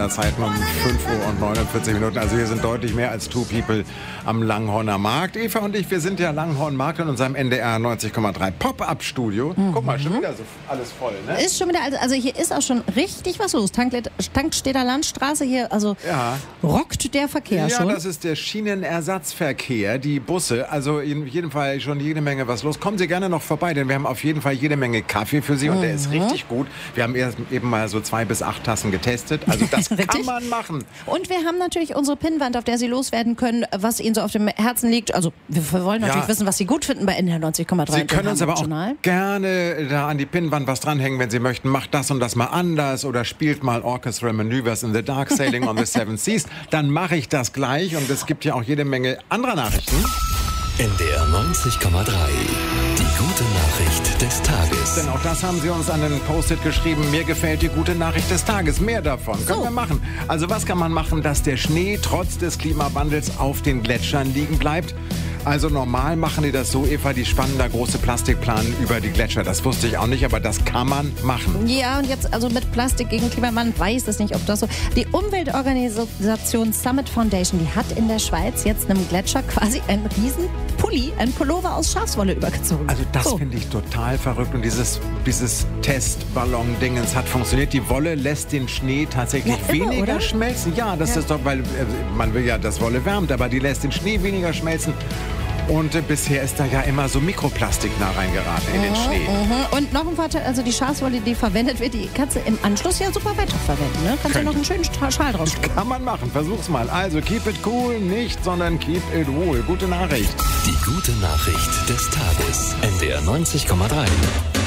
Kölner Zeiten um 5:49 Also wir sind deutlich mehr als Two People am Langhorner Markt. Eva und ich, wir sind ja Langhorn Markt in unserem NDR 90,3 Pop-Up-Studio. Guck mal, schon wieder so alles voll, ne? Ist schon wieder, also hier ist auch schon richtig was los. Tankstädter Landstraße hier, also rockt der Verkehr schon. Ja, das ist der Schienenersatzverkehr, die Busse. Also in jedem Fall schon jede Menge was los. Kommen Sie gerne noch vorbei, denn wir haben auf jeden Fall jede Menge Kaffee für Sie und der ist richtig gut. Wir haben eben mal so 2 bis 8 Tassen getestet. Also das kann man machen. Und wir haben natürlich unsere Pinnwand, auf der Sie loswerden können, was Ihnen so auf dem Herzen liegt. Also wir wollen natürlich wissen, was Sie gut finden bei NDR 90,3. Sie können uns aber auch gerne da an die Pinnwand was dranhängen, wenn Sie möchten. Macht das und das mal anders oder spielt mal Orchestral Maneuvers in the Dark, Sailing on the Seven Seas. Dann mache ich das gleich und es gibt ja auch jede Menge anderer Nachrichten. NDR 90,3. Die gute Nachricht des Tages. Denn auch das haben Sie uns an den Post-it geschrieben. Mir gefällt die gute Nachricht des Tages. Mehr davon können wir machen. Also was kann man machen, dass der Schnee trotz des Klimawandels auf den Gletschern liegen bleibt? Also normal machen die das so, Eva, die spannen da große Plastikplanen über die Gletscher. Das wusste ich auch nicht, aber das kann man machen. Ja, und jetzt also mit Plastik gegen Klimawandel, weiß es nicht, ob das so... Die Umweltorganisation Summit Foundation, die hat in der Schweiz jetzt einem Gletscher quasi einen riesen Pulli, einen Pullover aus Schafswolle übergezogen. Also das finde ich total verrückt und dieses Testballon-Dingens hat funktioniert. Die Wolle lässt den Schnee tatsächlich weniger schmelzen. Ja, das ist doch, weil man will ja, dass Wolle wärmt, aber die lässt den Schnee weniger schmelzen. Und bisher ist da ja immer so Mikroplastik nah reingeraten in den Schnee. Und noch ein Vorteil, also die Schafswolle, die verwendet wird, die kannst du im Anschluss ja super weiterverwenden. Ne? Kannst du noch einen schönen Schal draus stricken. Kann man machen, versuch's mal. Also keep it cool, nicht, sondern keep it wool. Gute Nachricht. Die gute Nachricht des Tages. NDR 90,3.